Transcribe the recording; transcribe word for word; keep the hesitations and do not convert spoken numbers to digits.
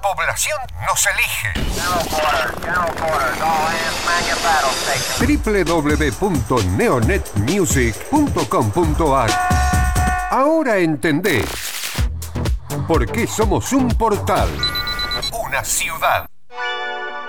La población nos elige. doble u doble u doble u punto neonet music punto com punto a r. Ahora entendés por qué somos un portal, una ciudad.